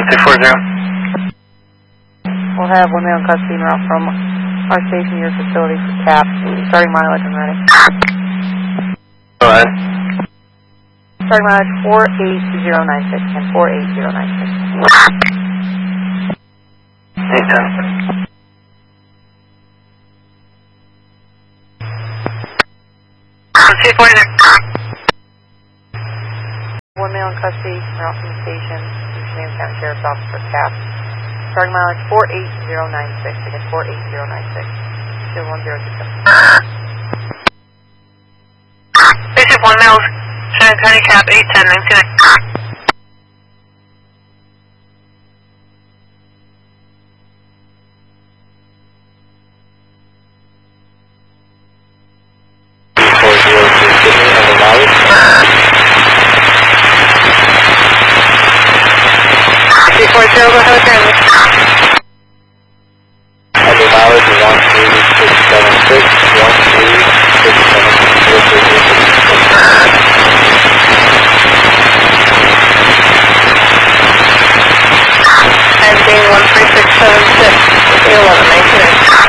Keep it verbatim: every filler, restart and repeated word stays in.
two four zero. We'll have one male in custody and route from our station to your facility for C A P. Starting mileage and ready. Go ahead. Starting mileage four eight zero nine six and four eight zero nine six. eight ten. two four zero. One male in custody and route from the station to Shenango County Sheriff's Office for C A P. Starting mileage four eight zero nine six. Again, four eight zero nine six. zero one zero two seven. Basic one male, Shenango County C A P eight ten, nineteen. three four zero, go ahead with family. Under mileage one three six seven six, one three six seven six. Ending one three six seven six, eleven.